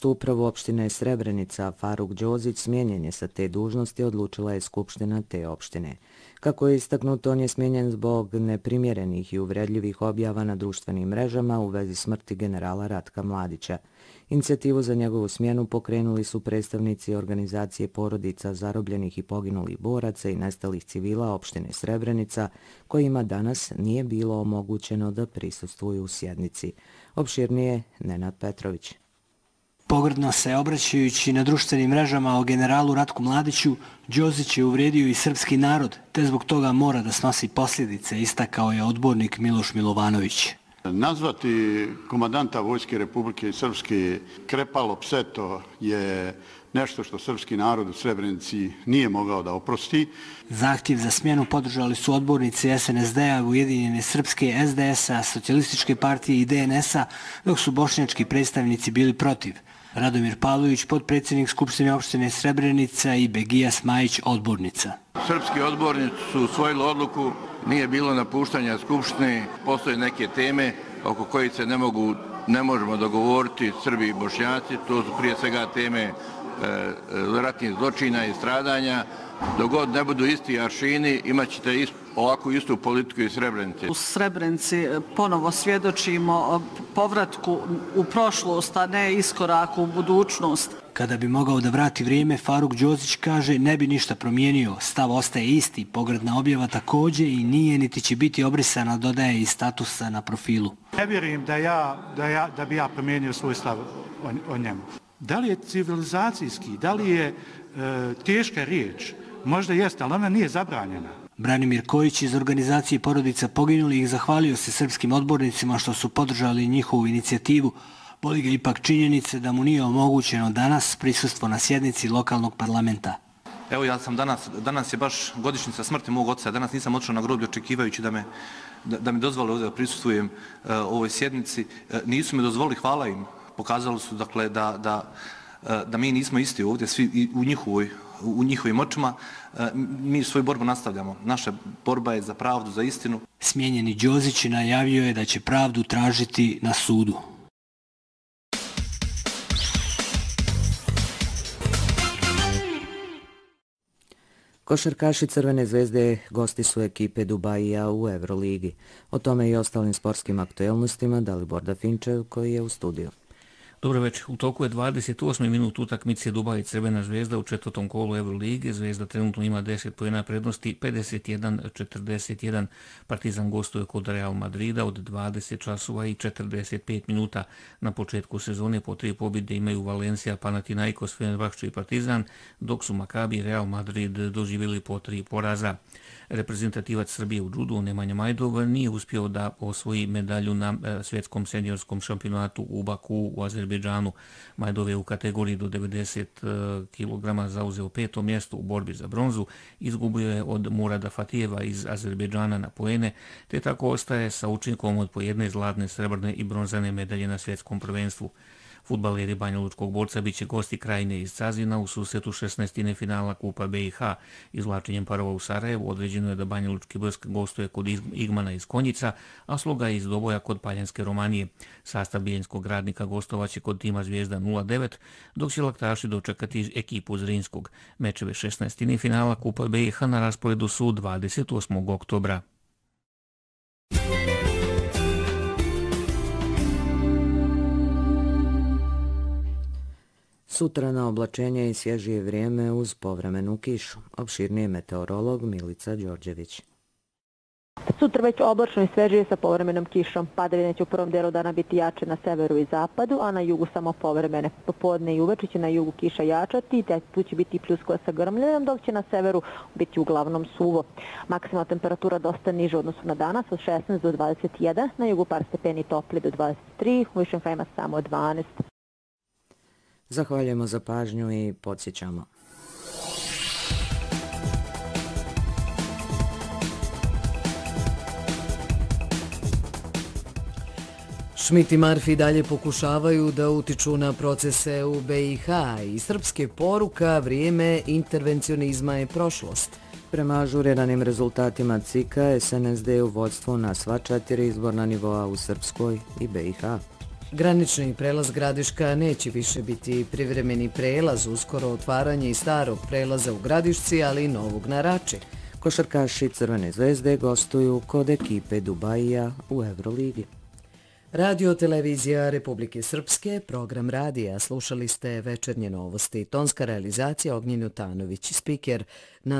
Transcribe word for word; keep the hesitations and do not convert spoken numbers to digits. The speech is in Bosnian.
Mestu upravu opštine Srebrenica Faruk Đozić smijenjen je sa te dužnosti, odlučila je Skupština te opštine. Kako je istaknuto, on je smijenjen zbog neprimjerenih i uvredljivih objava na društvenim mrežama u vezi smrti generala Ratka Mladića. Inicijativu za njegovu smjenu pokrenuli su predstavnici organizacije porodica zarobljenih i poginulih boraca i nestalih civila opštine Srebrenica, kojima danas nije bilo omogućeno da prisustvuju u sjednici. Opširnije Nenad Petrović. Pogrdno se obraćajući na društvenim mrežama o generalu Ratku Mladiću, Đozić je uvrijedio i srpski narod, te zbog toga mora da snosi posljedice, istakao je odbornik Miloš Milovanović. Nazvati komandanta Vojske Republike Srpske krepalo pseto je nešto što srpski narod u Srebrenici nije mogao da oprosti. Zahtjev za smjenu podržali su odbornici S N S D-a, Ujedinjene Srpske, S D S-a, Socijalističke partije i D N S-a, dok su bošnjački predstavnici bili protiv. Radomir Pavlović, potpredsjednik Skupštine opštine Srebrenica, i Begija Smajić, odbornica. Srpski odbornici su usvojili odluku, nije bilo napuštanja Skupštine, postoje neke teme oko kojih se ne mogu, ne možemo dogovoriti Srbi i Bošnjaci, to su prije svega teme e, ratnih zločina i stradanja. Dok god ne budu isti aršini, imat ćete ist, ovakvu istu politiku i Srebrenici. U Srebrenici ponovo svjedočimo povratku u prošlost, a ne iskoraku u budućnost. Kada bi mogao da vrati vrijeme, Faruk Đozić kaže ne bi ništa promijenio. Stav ostaje isti, pogrdna objava također i nije niti će biti obrisana, dodaje i statusa na profilu. Ne vjerujem da, ja, da, ja, da bi ja promijenio svoj stav o, o njemu. Da li je civilizacijski, da li je e, teška riječ? Možda jeste, ali ona nije zabranjena. Branimir Kojić iz organizacije porodica poginulih zahvalio se srpskim odbornicima što su podržali njihovu inicijativu. Boli ga ipak činjenice da mu nije omogućeno danas prisustvo na sjednici lokalnog parlamenta. Evo ja sam danas, danas je baš godišnjica smrti mog oca, danas nisam otišao na groblje očekivajući da me, da, da mi dozvole ovdje da prisustvujem uh, ovoj sjednici. Uh, nisu mi dozvolili, hvala im, pokazali su dakle da, da, uh, da mi nismo isti ovdje, svi u njihovoj u njihovim očima, mi svoju borbu nastavljamo. Naša borba je za pravdu, za istinu. Smijenjeni Đozić najavio je da će pravdu tražiti na sudu. Košarkaši Crvene zvezde gosti su ekipe Dubajija u Euroligi. O tome i ostalim sportskim aktuelnostima Dalibor Dafinčev koji je u studiju. Dobro večer. U toku je dvadeset osmi minut utakmice Dubai Crvena zvezda u četvrtom kolu Euroligije. Zvezda trenutno ima deset poena prednosti, pedeset jedan četrdeset jedan. Partizan gostuje kod Real Madrida od dvadeset časova i četrdeset pet minuta. Na početku sezone po tri pobjede imaju Valencia, Panathinaikos, Fenerbahče i Partizan, dok su Makabi i Real Madrid doživjeli po tri poraza. Reprezentativac Srbije u džudu Nemanja Majdov nije uspio da osvoji medalju na svjetskom seniorskom šampionatu u Baku u Azerbejdžanu. Majdov je u kategoriji do devedeset kilograma zauzeo peto mjesto u borbi za bronzu, izgubio je od Murada Fatijeva iz Azerbejdžana na poene, te tako ostaje sa učinkom od po jedne zlatne, srebrne i bronzane medalje na svjetskom prvenstvu. Fudbaleri banjalučkog borca biće gosti Krajine iz Cazina u susretu šesnaestine finala Kupa B i H. Izvlačenjem parova u Sarajevu određeno je da banjalučki Brsk gostuje kod Igmana iz Konjica, a Sloga iz Doboja kod Paljanske Romanije. Sastav Bijeljinskog Radnika gostovaće kod tima Zvijezda nula devet, dok će laktaši dočekati ekipu Zrinskog. Mečeve šesnaestine finala Kupa B i H na rasporedu su dvadeset osmog oktobra. Sutra na oblačenje i svježije vrijeme uz povremenu kišu. Opširnije meteorolog Milica Đorđević. Sutra već oblačno i svežije sa povremenom kišom. Padavine će u prvom delu dana biti jače na severu i zapadu, a na jugu samo povremene. Popodne i uveče će na jugu kiša jačati, te tu će biti pljuskova sa grmljenjem, dok će na severu biti uglavnom suvo. Maksimalna temperatura dosta niža u odnosu na danas, od šesnaest do dvadeset jedan, na jugu par stepeni topli do dvadeset tri, u višim krajima samo dvanaest. Zahvaljujemo za pažnju i podsjećamo. Schmidt i Marfi dalje pokušavaju da utiču na procese u B i H i srpske poruka vrijeme intervencionizma je prošlost. Prema ažuriranim rezultatima C I K A, S N S D u vodstvu na sva četiri izborna nivoa u Srpskoj i B i H. Granični prelaz Gradiška neće više biti privremeni prelaz, uskoro otvaranje i starog prelaza u Gradišci, ali i novog na Rači. Košarkaši Crvene zvezde gostuju kod ekipe Dubajija u Euroligi. Radio televizija Republike Srpske, program radija. Slušali ste večernje novosti. Tonska realizacija Ognjen Jutanović, spiker na